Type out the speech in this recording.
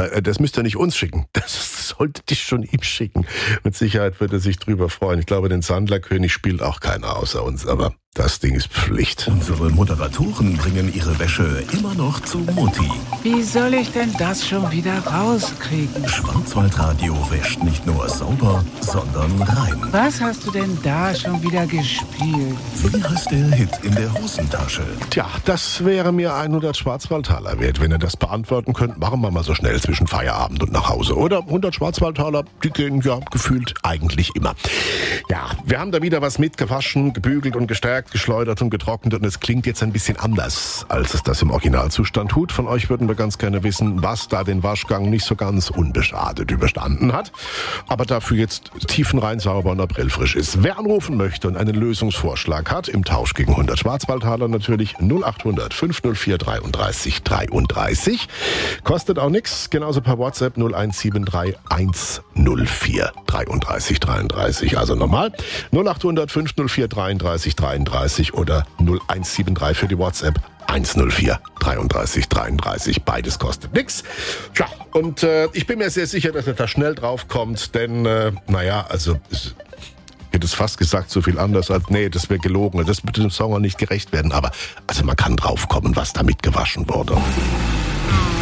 Aber das müsst ihr nicht uns schicken. Das solltet ihr schon ihm schicken. Mit Sicherheit wird er sich drüber freuen. Ich glaube, den Sandlerkönig spielt auch keiner außer uns, aber das Ding ist Pflicht. Unsere Moderatoren bringen ihre Wäsche immer noch zu Mutti. Wie soll ich denn das schon wieder rauskriegen? Schwarzwaldradio wäscht nicht nur sauber, sondern rein. Was hast du denn da schon wieder gespielt? Wie heißt der Hit in der Hosentasche? Tja, das wäre mir 100 Schwarzwaldtaler wert. Wenn ihr das beantworten könnt, machen wir mal so schnell zwischen Feierabend und nach Hause. Oder 100 Schwarzwaldtaler, die gehen ja gefühlt eigentlich immer. Ja, wir haben da wieder was mitgewaschen, gebügelt und gestärkt, geschleudert und getrocknet und es klingt jetzt ein bisschen anders, als es das im Originalzustand tut. Von euch würden wir ganz gerne wissen, was da den Waschgang nicht so ganz unbeschadet überstanden hat, aber dafür jetzt tiefenrein sauber und aprillfrisch ist. Wer anrufen möchte und einen Lösungsvorschlag hat, im Tausch gegen 100 Schwarzwaldtaler natürlich 0800 504 33 33. Kostet auch nichts, genauso per WhatsApp 0173 104 33 33. Also nochmal 0800 504 33 33 oder 0173 für die WhatsApp 104 33 33. Beides kostet nix. Tja, und ich bin mir sehr sicher, dass er da schnell drauf kommt, denn also ich hätte es fast gesagt, so viel anders als, nee, das wäre gelogen. Das wird dem Song auch nicht gerecht werden, aber also man kann drauf kommen, was damit gewaschen wurde.